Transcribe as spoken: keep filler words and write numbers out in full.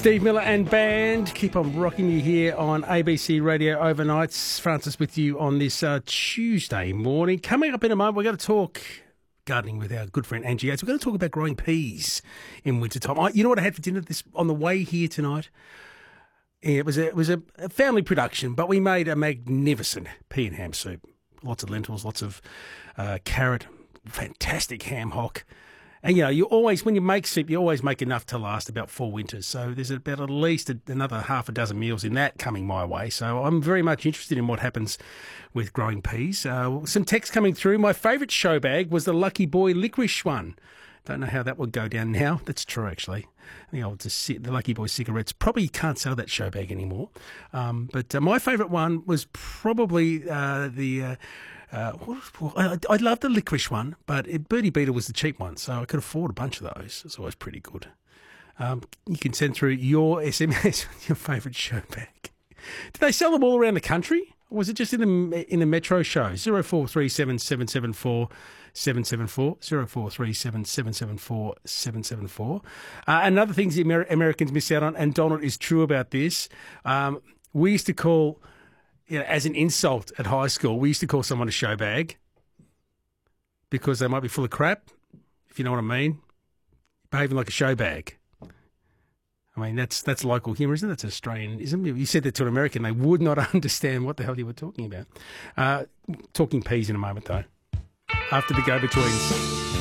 Steve Miller and band. Keep on rocking you here on A B C Radio Overnights. Francis with you on this uh, Tuesday morning. Coming up in a moment, we're going to talk gardening with our good friend Angie Yates. We're going to talk about growing peas in wintertime. I, you know what I had for dinner this on the way here tonight? It was a, it was a, a family production, but we made a magnificent pea and ham soup. Lots of lentils, lots of uh, carrot, fantastic ham hock. And, you know, you always, when you make soup, you always make enough to last about four winters. So there's about at least a, another half a dozen meals in that coming my way. So I'm very much interested in what happens with growing peas. Uh, some text coming through. My favourite show bag was the Lucky Boy licorice one. Don't know how that would go down now. That's true, actually. The old the Lucky Boy cigarettes. Probably can't sell that show bag anymore. Um, but uh, my favourite one was probably uh, the... Uh, Uh, I, I love the licorice one, but it, Birdie Beetle was the cheap one, so I could afford a bunch of those. It's always pretty good. Um, you can send through your S M S with your favourite show bag. Do they sell them all around the country, or was it just in the in the metro show? Zero four three seven seven seven four seven seven four zero four three seven seven seven four seven seven four. Uh, another thing the Amer- Americans miss out on, and Donald is true about this. Um, we used to call. You know, as an insult at high school, we used to call someone a show bag because they might be full of crap, if you know what I mean. Behaving like a show bag. I mean, that's that's local humour, isn't it? That's Australian, isn't it? You said that to an American, they would not understand what the hell you were talking about. Uh, talking peas in a moment, though. After the go-betweens.